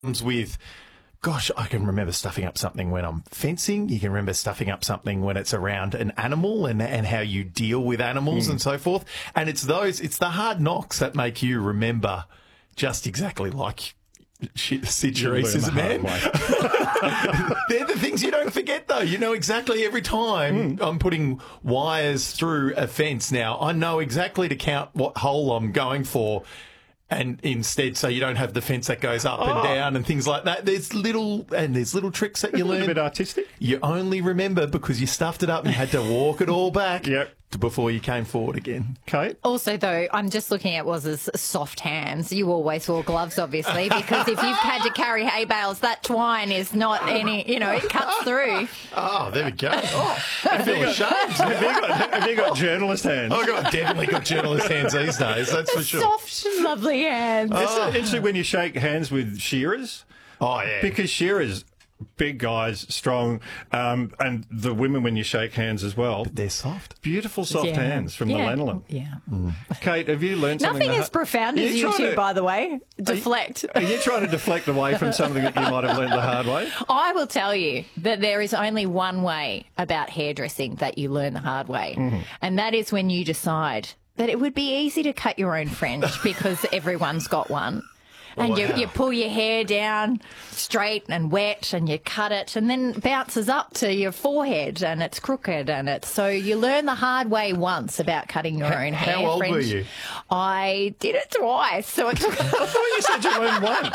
with, gosh, I can remember stuffing up something when I'm fencing. You can remember stuffing up something when it's around an animal and how you deal with animals and so forth. And it's the hard knocks that make you remember just exactly like Sid Charisse, man. They're the things you don't forget, though. You know exactly every time I'm putting wires through a fence now, I know exactly to count what hole I'm going for. And instead, so you don't have the fence that goes up and down and things like that. There's little tricks that you learn. A bit artistic. You only remember because you stuffed it up and had to walk it all back before you came forward again. Kate? Also, though, I'm just looking at Waz's soft hands. You always wore gloves, obviously, because if you've had to carry hay bales, that twine is not any, it cuts through. Oh, there we go. Oh, I feel ashamed. Have you got journalist hands? I've definitely got journalist hands these days, that's for sure. Soft, lovely hands. It's interesting when you shake hands with shearers. Oh, yeah. Because shearers, big guys, strong, and the women when you shake hands as well. But they're soft. Beautiful soft hands from the lanolin. Yeah. Kate, have you learned something? Nothing as profound as you two, by the way. Deflect. Are you trying to deflect away from something that you might have learned the hard way? I will tell you that there is only one way about hairdressing that you learn the hard way, and that is when you decide that it would be easy to cut your own fringe because everyone's got one. And you pull your hair down straight and wet and you cut it and then it bounces up to your forehead and it's crooked so you learn the hard way once about cutting your own hair. How old were you? I did it twice. So it took... I thought you said you learned once.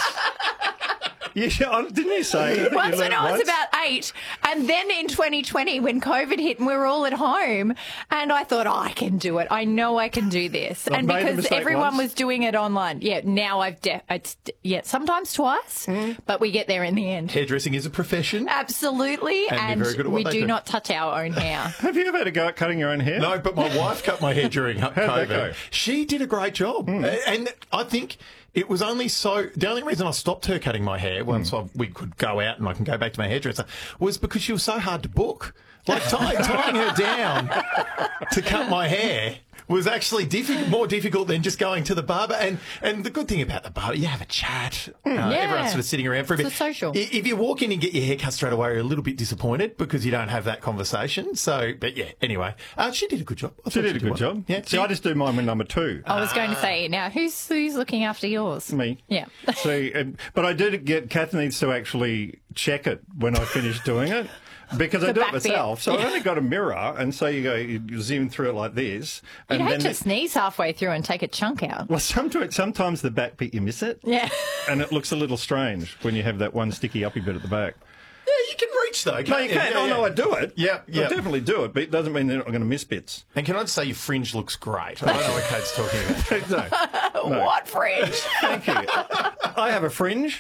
Didn't you say? Once when I was about 8, and then in 2020 when COVID hit and we were all at home, and I thought, I can do it. I know I can do this. I've and because everyone was doing it online, now sometimes twice, but we get there in the end. Hairdressing is a profession. Absolutely, and you're very good at we what they do not touch our own hair. Have you ever had a go at cutting your own hair? No, but my wife cut my hair during COVID. How'd that go? She did a great job. And I think it was only the only reason I stopped her cutting my hair once we could go out and I can go back to my hairdresser was because she was so hard to book. Like tying her down to cut my hair was actually more difficult than just going to the barber. And the good thing about the barber, you have a chat. Everyone's sort of sitting around for a bit. It's social. If you walk in and get your hair cut straight away, you're a little bit disappointed because you don't have that conversation. So, but yeah, anyway, she did a good job. She did a good job. Yeah. See, I just do mine with number 2. I was going to say, now, who's looking after yours? Me. Yeah. So, but I did get, Kath needs to actually check it when I finish doing it. Because I do it myself, so I've only got a mirror, and so you zoom through it like this. You'd and hate to sneeze halfway through and take a chunk out. Well, sometimes the back bit, you miss it. Yeah. And it looks a little strange when you have that one sticky uppy bit at the back. Yeah, you can reach, though. No, you can. No, I do it. Yeah. I definitely do it, but it doesn't mean they're not going to miss bits. And can I just say your fringe looks great? I don't know what Kate's talking about. No. What fringe? Thank you. I have a fringe.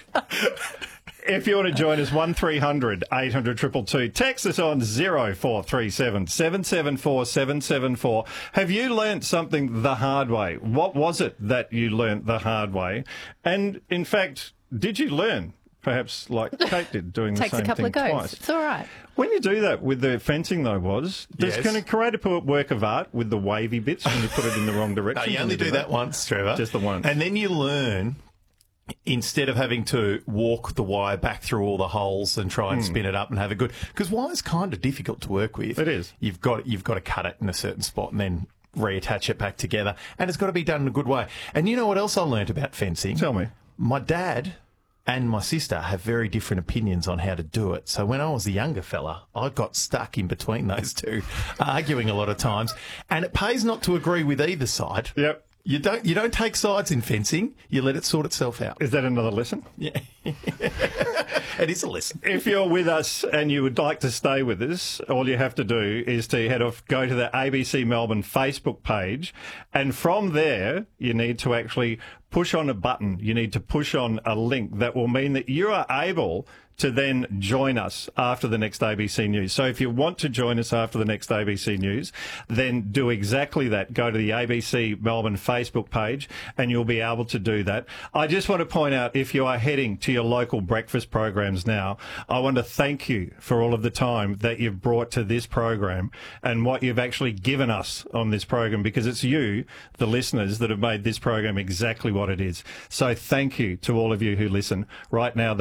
If you want to join us, 1300 800 222. Text us on 0437 774 774. Have you learnt something the hard way? What was it that you learnt the hard way? And, in fact, did you learn, perhaps like Kate did, doing the same thing twice? Takes a couple of goes. It's all right. When you do that with the fencing, though, can a create a work of art with the wavy bits when you put it in the wrong direction? No, you only do that once, Trevor. Just the once. And then you learn... Instead of having to walk the wire back through all the holes and try and spin it up and have a good... Because wire's kind of difficult to work with. It is. You've got to cut it in a certain spot and then reattach it back together. And it's got to be done in a good way. And you know what else I learnt about fencing? Tell me. My dad and my sister have very different opinions on how to do it. So when I was a younger fella, I got stuck in between those two, arguing a lot of times. And it pays not to agree with either side. Yep. You don't take sides in fencing. You let it sort itself out. Is that another lesson? Yeah. It is a lesson. If you're with us and you would like to stay with us, all you have to do is to go to the ABC Melbourne Facebook page, and from there you need to actually push on a button. You need to push on a link that will mean that you are able to then join us after the next ABC News. So if you want to join us after the next ABC News, then do exactly that. Go to the ABC Melbourne Facebook page and you'll be able to do that. I just want to point out, if you are heading to your local breakfast programs now, I want to thank you for all of the time that you've brought to this program and what you've actually given us on this program, because it's you, the listeners, that have made this program exactly what it is. So thank you to all of you who listen right now.